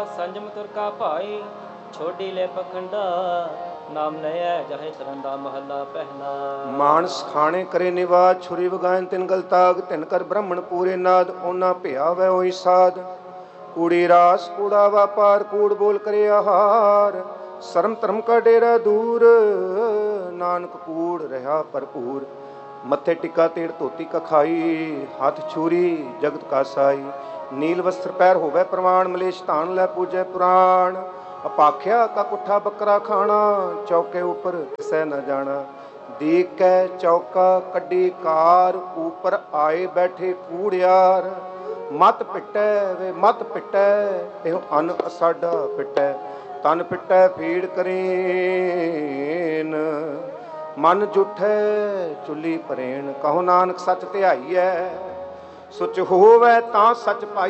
ਸੰਜਮ ਤੁਰ ਕਾ ਭਾਈ ਛੋਡੀ ਲੈ ਪਖੰਡਾ ਨਾਮ ਲਿਆ ਜਹੇ ਤਰਨ ਦਾ ਮਹੱਲਾ ਪਹਿਲਾ। ਮਾਨਸ ਖਾਣੇ ਕਰੇ ਨਿਵਾਜ ਛੁਰੀ ਵਗਾਇਨ ਤਿਨ ਗਲ ਤਾਗ ਤਿਨ ਕਰ ਬ੍ਰਹਮਣ ਪੂਰੇ ਨਾਦ ਉਹਨਾਂ ਭਿਆ ਵੈ ਉਹੀ ਸਾਧ। ਕੂੜੀ ਰਾਸ ਕੂੜਾ ਵਾਪਾਰ ਕੂੜ ਬੋਲ ਕਰੇ ਆਹਾਰ ਸ਼ਰਮ ਧਰਮ ਕਾ ਡੇਰਾ ਦੂਰ ਨਾਨਕ ਕੂੜ ਰਹਾ ਭਰਪੂਰ। ਮੱਥੇ ਟਿੱਕਾ ਤੇੜ ਧੋਤੀ ਕਾ ਖਾਈ ਹੱਥ ਛੁਰੀ ਜਗਤ ਕਾ ਸਾਈ। ਨੀਲ ਵਸਤਰ ਪੈਰ ਹੋਵੇ ਪ੍ਰਵਾਨ ਮਲੇਸ਼ ਧਾਨ ਲੈ ਪੂਜੈ ਪੁਰਾਣ। ਅਪਾਖਿਆ ਕਾ ਕੁੱਠਾ ਬੱਕਰਾ ਖਾਣਾ ਚੌਕੇ ਉੱਪਰ ਕਿਸੇ ਨਾ ਜਾਣਾ। ਦੇਖ ਕੇ ਚੌਕਾ ਕੱਢੀ ਕਾਰ ਉੱਪਰ ਆਏ ਬੈਠੇ ਕੂੜਿਆਰ। ਮਤ ਪਿੱਟੈ ਵੇ ਮਤ ਪਿੱਟੈ ਇਹੋ ਅੰਨ ਅਸਾਡਾ ਪਿੱਟੈ। ਤਨ ਪਿੱਟੈ ਪੀੜ ਕਰੇਨ ਮਨ ਜੁਠੈ ਚੁੱਲੀ ਪਰੇਣ। ਕਹੋ ਨਾਨਕ ਸੱਚ ਧਿਆਈਐ ਸੁਚ ਹੋਵੈ ਤਾਂ ਸੱਚ ਪਾਈ।